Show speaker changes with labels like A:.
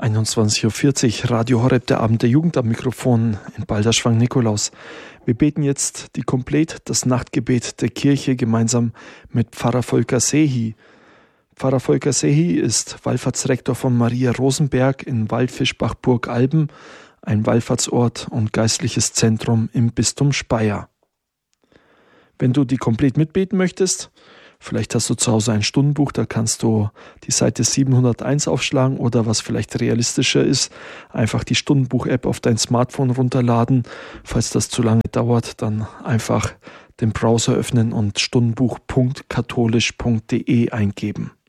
A: 21.40 Uhr, Radio Horeb, der Abend der Jugend am Mikrofon in Balderschwang Nikolaus. Wir beten jetzt die Komplett, das Nachtgebet der Kirche, gemeinsam mit Pfarrer Volker Sehi. Pfarrer Volker Sehi ist Wallfahrtsrektor von Maria Rosenberg in Waldfischbach-Burgalben, ein Wallfahrtsort und geistliches Zentrum im Bistum Speyer. Wenn du die Komplett mitbeten möchtest, vielleicht hast du zu Hause ein Stundenbuch, da kannst du die Seite 701 aufschlagen oder was vielleicht realistischer ist, einfach die Stundenbuch-App auf dein Smartphone runterladen. Falls das zu lange dauert, dann einfach den Browser öffnen und stundenbuch.katholisch.de eingeben.